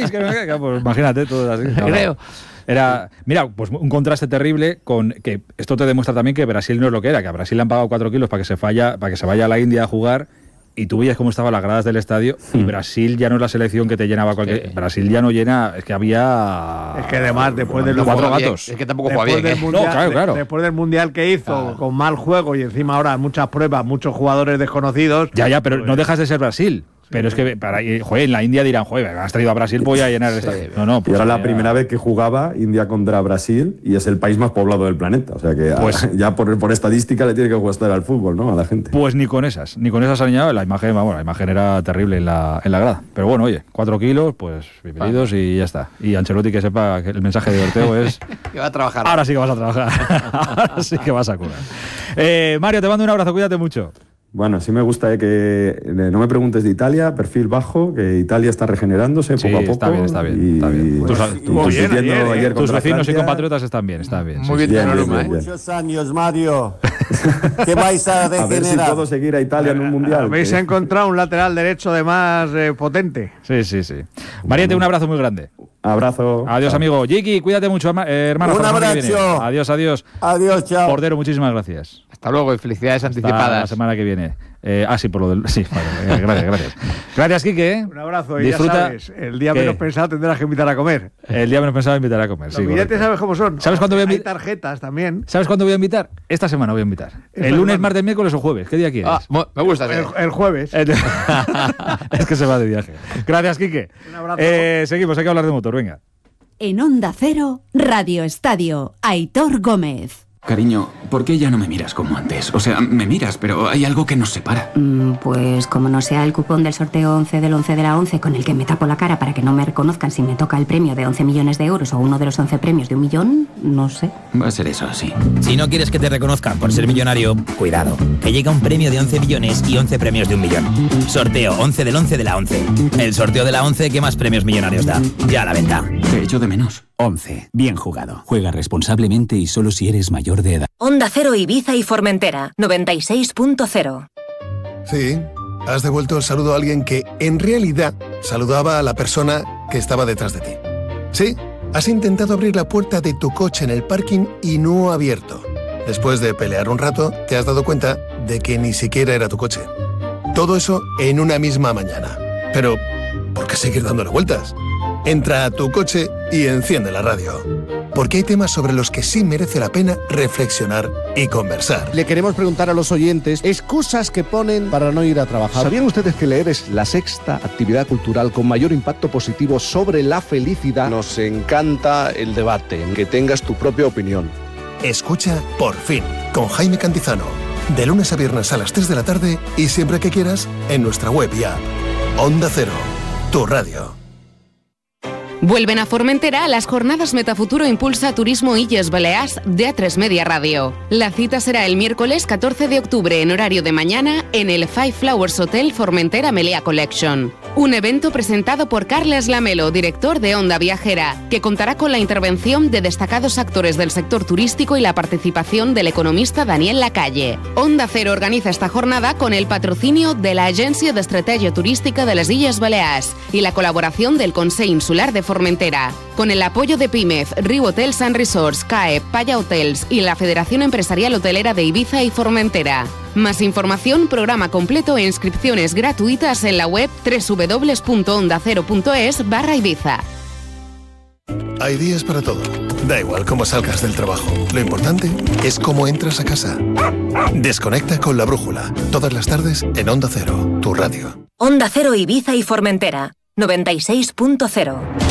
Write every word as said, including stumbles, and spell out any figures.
Davis, que no sé qué. Pues imagínate, todo así. No, Creo. Era, mira, pues un contraste terrible con que esto te demuestra también que Brasil no es lo que era, que a Brasil le han pagado cuatro kilos para que se falla, para que se vaya a la India a jugar. Y tú veías cómo estaban las gradas del estadio y mm. Brasil ya no es la selección que te llenaba cualquier... Sí. Brasil ya no llena, es que había... Es que además después de los cuatro gatos. Es que tampoco juega bien, ¿eh? Mundial, no, claro, claro. Después del Mundial que hizo, claro. con mal juego y encima ahora muchas pruebas, muchos jugadores desconocidos... Ya, ya, pero pues, no dejas de ser Brasil. Pero es que para, joder, en la India dirán, joder, has traído a Brasil, voy a llenar el sí, estadio. No, no, pues, y era la ya... primera vez que jugaba India contra Brasil y es el país más poblado del planeta. O sea que pues, a, ya por, por estadística le tiene que gustar al fútbol, ¿no? A la gente. Pues ni con esas, ni con esas han añadido. La imagen, vamos, la imagen era terrible en la, en la grada. Pero bueno, oye, cuatro kilos, pues bienvenidos vale. Y ya está. Y Ancelotti que sepa que el mensaje de Ortego es... que va a trabajar. Ahora sí que vas a trabajar. Ahora sí que vas a curar. Eh, Mario, te mando un abrazo, cuídate mucho. Bueno, sí me gusta eh, que no me preguntes de Italia, perfil bajo, que Italia está regenerándose sí, poco a poco. Está bien, está bien. Y, está bien. Pues, tus, tú, tus, bien, ayer, ayer tus vecinos Francia. Y compatriotas están bien, están bien. Muy sí, bien, bien, bien, bien, bien, bien. Muchos años, Mario. ¿Qué vais a regenerar? A ver si puedo seguir a Italia en un mundial. Habéis que... encontrado un lateral derecho además eh, potente. Sí, sí, sí. Mariette, un abrazo muy grande. Abrazo. Adiós, chao. Amigo. Jiki, cuídate mucho, eh, hermano. Un abrazo. Adiós, adiós. Adiós, chao. Cordero, muchísimas gracias. Hasta luego y felicidades Hasta anticipadas. La semana que viene. Eh, ah, sí, por lo del... Sí, vale, eh, gracias, gracias. Gracias, Quique. Un abrazo y disfruta, ya sabes, el día menos pensado tendrás que invitar a comer. El día menos pensado invitar a comer, Los sí. billetes correcto. Sabes cómo son. ¿Sabes cuándo voy a invitar? Hay tarjetas también. ¿Sabes cuándo voy a invitar? Esta semana voy a invitar. Esta el lunes, semana. Martes, miércoles o jueves. ¿Qué día quieres? Ah, me gusta. El, el jueves. Es que se va de viaje. Gracias, Quique. Un abrazo. Eh, seguimos, hay que hablar de motor, venga. En Onda Cero, Radio Estadio, Aitor Gómez. Cariño, ¿por qué ya no me miras como antes? O sea, me miras, pero hay algo que nos separa. Mm, pues como no sea el cupón del sorteo once del once de la once con el que me tapo la cara para que no me reconozcan si me toca el premio de once millones de euros o uno de los once premios de un millón, no sé. Va a ser eso, sí. Si no quieres que te reconozcan por ser millonario, cuidado, que llega un premio de once millones y once premios de un millón. Sorteo once del once de la once. El sorteo de la once que más premios millonarios da. Ya a la venta. Te echo de menos. once. Bien jugado. Juega responsablemente y solo si eres mayor de edad. Onda Cero Ibiza y Formentera, noventa y seis punto cero. Sí, has devuelto el saludo a alguien que, en realidad, saludaba a la persona que estaba detrás de ti. Sí, has intentado abrir la puerta de tu coche en el parking y no ha abierto. Después de pelear un rato, te has dado cuenta de que ni siquiera era tu coche. Todo eso en una misma mañana. Pero, ¿por qué seguir dándole vueltas? Entra a tu coche y enciende la radio. Porque hay temas sobre los que sí merece la pena reflexionar y conversar. Le queremos preguntar a los oyentes excusas que ponen para no ir a trabajar. ¿Sabían ustedes que leer es la sexta actividad cultural con mayor impacto positivo sobre la felicidad? Nos encanta el debate, que tengas tu propia opinión. Escucha Por Fin, con Jaime Cantizano. De lunes a viernes a las tres de la tarde y siempre que quieras en nuestra web y app. Onda Cero, tu radio. Vuelven a Formentera las jornadas Metafuturo Impulsa Turismo Illes Balears de A tres Media Radio. La cita será el miércoles catorce de octubre en horario de mañana en el Five Flowers Hotel Formentera Melea Collection. Un evento presentado por Carles Lamelo, director de Onda Viajera, que contará con la intervención de destacados actores del sector turístico y la participación del economista Daniel Lacalle. Onda Cero organiza esta jornada con el patrocinio de la Agencia de Estrategia Turística de las Illes Balears y la colaboración del Consell Insular de Formentera, con el apoyo de Pimef, Riu Hotels and Resorts, C A E, Paya Hotels y la Federación Empresarial Hotelera de Ibiza y Formentera. Más información, programa completo e inscripciones gratuitas en la web doble u doble u doble u punto onda cero punto es barra Ibiza. Hay días para todo. Da igual cómo salgas del trabajo. Lo importante es cómo entras a casa. Desconecta con La Brújula. Todas las tardes en Onda Cero, tu radio. Onda Cero Ibiza y Formentera, noventa y seis punto cero.